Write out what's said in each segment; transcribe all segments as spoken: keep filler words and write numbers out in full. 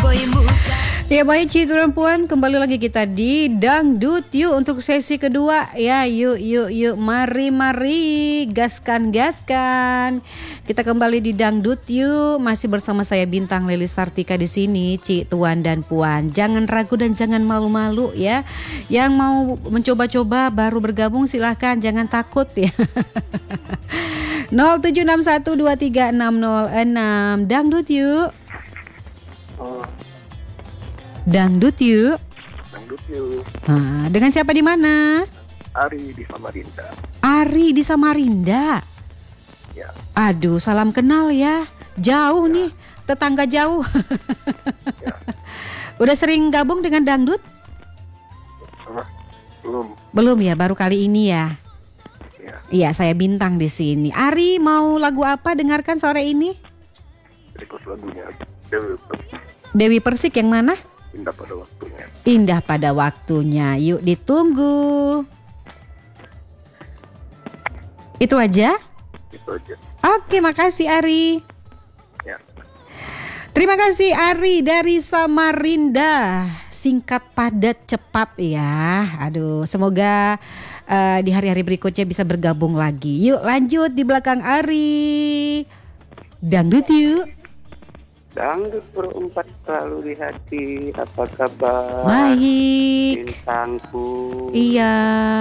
Ya baik Ci Perempuan, kembali lagi kita di Dangdut Yuk untuk sesi kedua ya. Yuk yuk yuk mari mari gaskan gaskan. Kita kembali di Dangdut Yuk, masih bersama saya Bintang Leli Sartika di sini, Ci, Tuan dan Puan. Jangan ragu dan jangan malu-malu ya. Yang mau mencoba-coba baru bergabung silahkan, jangan takut ya. nol tujuh enam satu dua tiga enam nol enam Dangdut Yuk. Oh. Dangdut Yuk. Dangdut Yuk. Ah, dengan siapa di mana? Ari di Samarinda. Ari di Samarinda. Ya. Aduh, salam kenal ya. Jauh ya. Nih, tetangga jauh. Ya. Udah sering gabung dengan dangdut? Ah, belum. Belum ya, baru kali ini ya. Ya. Iya, saya Bintang di sini. Ari mau lagu apa dengarkan sore ini? Request lagunya Dewi Persik. Dewi Persik yang mana? Indah pada waktunya. Indah pada waktunya. Yuk ditunggu. Itu aja? Itu aja. Oke, makasih Ari. Ya. Terima kasih Ari dari Samarinda. Singkat, padat, cepat ya. Aduh, semoga uh, di hari-hari berikutnya bisa bergabung lagi. Yuk lanjut di belakang Ari. Dangdut yuk. Dangdut berempat selalu di hati. Apa kabar? Baik. Bintangku. Iya.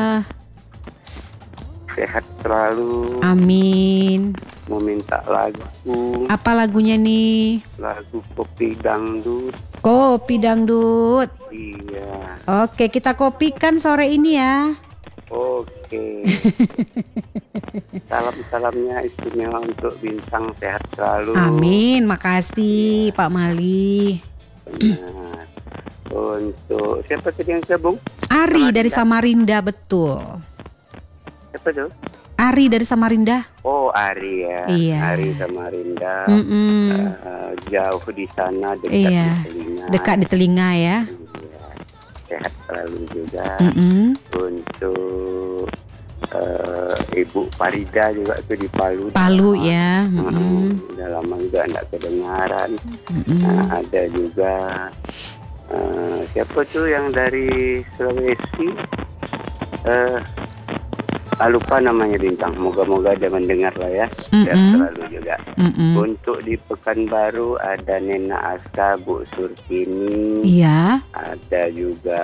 Sehat selalu. Amin. Mau minta lagu. Apa lagunya nih? Lagu Kopi Dangdut. Kopi Dangdut. Iya. Oke, kita kopikan sore ini ya. Oke. Salam-salamnya istimewa untuk Bintang, sehat selalu. Amin, makasih Pak Mali. Benar. Untuk siapa tadi yang gabung? Ari dari Samarinda, betul. Siapa tuh? Ari dari Samarinda. Oh, Ari ya. Iya. Ari Samarinda. Uh, jauh di sana, dekat iya. di telinga. Dekat di telinga ya. Iya. Sehat selalu juga. Mm-mm. Untuk uh, Ibu Farida juga tuh di Palu. Palu sama. ya. Hmm, udah lama juga enggak kedengaran. Nah, ada juga uh, siapa tuh yang dari Sulawesi? Uh, ah, lupa namanya Bintang. Moga-moga ada mendengar lah ya. Sehat selalu juga. Mm-mm. Untuk di Pekanbaru ada Nena Aska, Bu Surtini. Iya. Ada juga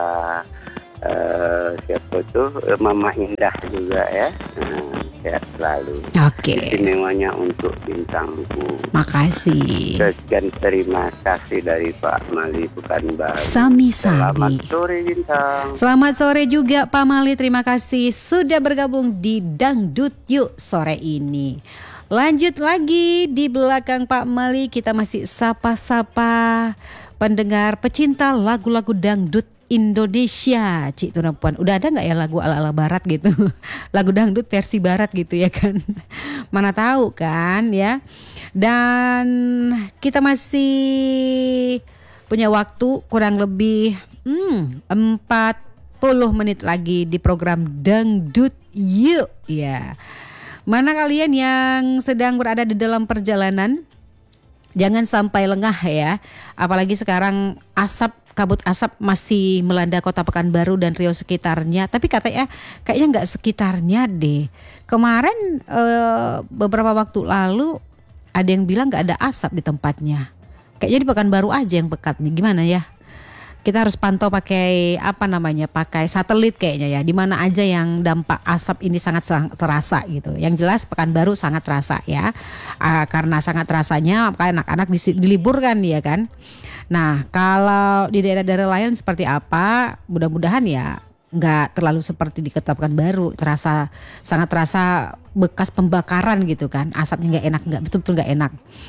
uh, siapa tuh Mama Indah juga ya. Nah, sehat selalu. Oke. Istimewanya untuk Bintangku. Makasih. Sekian terima kasih dari Pak Mali Pekanbaru. Sami-sami. Selamat sore Bintang. Selamat sore juga Pak Mali. Terima kasih sudah bergabung di Dangdut Yuk sore ini. Lanjut lagi di belakang Pak Mali, kita masih sapa-sapa pendengar pecinta lagu-lagu dangdut Indonesia. Cik Tuan Puan, udah ada gak ya lagu ala-ala barat gitu? Lagu dangdut versi barat gitu ya kan? Mana tahu kan ya. Dan kita masih punya waktu kurang lebih hmm, empat puluh menit lagi di program Dangdut Yuk ya. Mana kalian yang sedang berada di dalam perjalanan, jangan sampai lengah ya. Apalagi sekarang asap, kabut asap masih melanda Kota Pekanbaru dan Riau sekitarnya. Tapi katanya kayaknya nggak sekitarnya deh. Kemarin eh, beberapa waktu lalu ada yang bilang nggak ada asap di tempatnya. Kayaknya di Pekanbaru aja yang pekat nih. Gimana ya? Kita harus pantau pakai apa namanya, pakai satelit kayaknya ya. Di mana aja yang dampak asap ini sangat terasa gitu. Yang jelas Pekanbaru sangat terasa ya. Uh, karena sangat terasanya maka anak-anak diliburkan ya kan. Nah kalau di daerah-daerah lain seperti apa? Mudah-mudahan ya nggak terlalu seperti di Kota Pekanbaru. Terasa sangat terasa bekas pembakaran gitu kan. Asapnya nggak enak, nggak betul-betul nggak enak.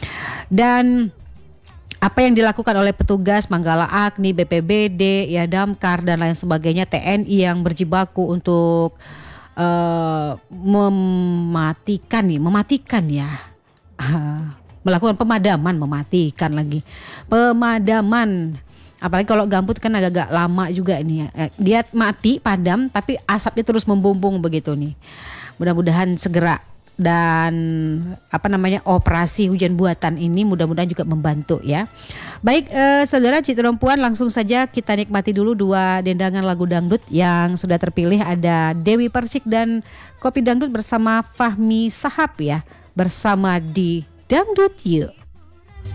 Dan apa yang dilakukan oleh petugas Manggala Agni, B P B D, ya Damkar dan lain sebagainya, T N I yang berjibaku untuk uh, mematikan nih, mematikan ya, uh, melakukan pemadaman, mematikan lagi, pemadaman. Apalagi kalau gambut kan agak-agak lama juga ini ya. Dia mati, padam, tapi asapnya terus membumbung begitu nih. Mudah-mudahan segera dan apa namanya operasi hujan buatan ini mudah-mudahan juga membantu ya. Baik eh, saudara Citrum Puan, langsung saja kita nikmati dulu dua dendangan lagu dangdut yang sudah terpilih. Ada Dewi Persik dan Kopi Dangdut bersama Fahmi Sahab ya, bersama di Dangdut Yuk.